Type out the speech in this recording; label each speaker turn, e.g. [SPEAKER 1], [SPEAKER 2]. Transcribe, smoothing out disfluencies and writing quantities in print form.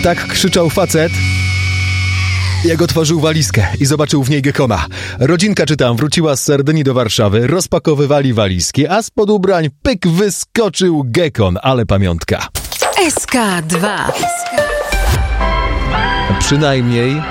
[SPEAKER 1] Tak krzyczał facet, jak otworzył walizkę i zobaczył w niej Gekona. Rodzinka, czytam, wróciła z Sardynii do Warszawy, rozpakowywali walizki, a spod ubrań pyk wyskoczył Gekon, ale pamiątka.
[SPEAKER 2] SK2.
[SPEAKER 1] Przynajmniej